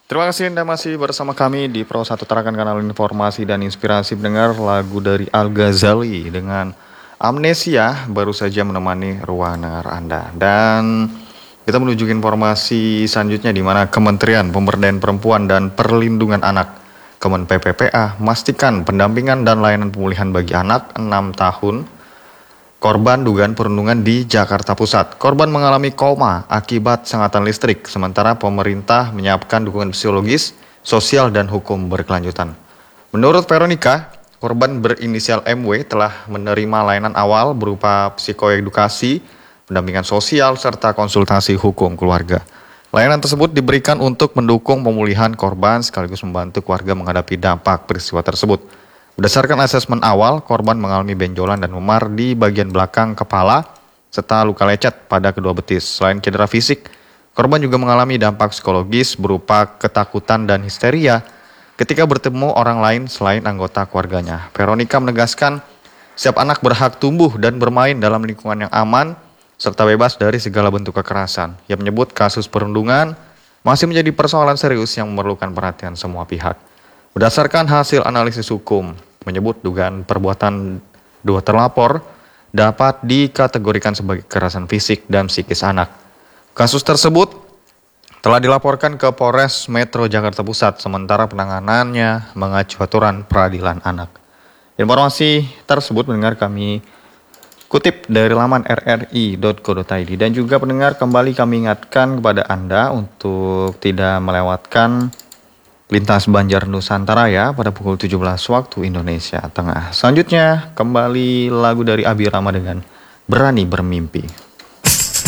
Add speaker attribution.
Speaker 1: Terima kasih Anda masih bersama kami di Pro 1 Tarakan Kanal Informasi dan Inspirasi Pendengar. Lagu dari Al-Ghazali dengan Amnesia baru saja menemani ruang dengar Anda. Dan kita menuju informasi selanjutnya di mana Kementerian Pemberdayaan Perempuan dan Perlindungan Anak Kemen PPPA memastikan pendampingan dan layanan pemulihan bagi anak 6 tahun korban dugaan perundungan di Jakarta Pusat. Korban mengalami koma akibat sengatan listrik, sementara pemerintah menyiapkan dukungan psikologis, sosial, dan hukum berkelanjutan. Menurut Veronica, korban berinisial MW telah menerima layanan awal berupa psikoedukasi, pendampingan sosial, serta konsultasi hukum keluarga. Layanan tersebut diberikan untuk mendukung pemulihan korban sekaligus membantu keluarga menghadapi dampak peristiwa tersebut. Berdasarkan asesmen awal, korban mengalami benjolan dan memar di bagian belakang kepala serta luka lecet pada kedua betis. Selain cedera fisik, korban juga mengalami dampak psikologis berupa ketakutan dan histeria ketika bertemu orang lain selain anggota keluarganya. Veronica menegaskan, setiap anak berhak tumbuh dan bermain dalam lingkungan yang aman serta bebas dari segala bentuk kekerasan. Ia menyebut kasus perundungan masih menjadi persoalan serius yang memerlukan perhatian semua pihak. Berdasarkan hasil analisis hukum, menyebut dugaan perbuatan dua terlapor dapat dikategorikan sebagai kekerasan fisik dan psikis anak. Kasus tersebut telah dilaporkan ke Polres Metro Jakarta Pusat, sementara penanganannya mengacu aturan peradilan anak. Informasi tersebut mendengar kami kutip dari laman rri.co.id, dan juga pendengar kembali kami ingatkan kepada Anda untuk tidak melewatkan lintas Banjar Nusantara ya pada pukul 17 waktu Indonesia Tengah. Selanjutnya kembali lagu dari Abi Rama dengan Berani Bermimpi.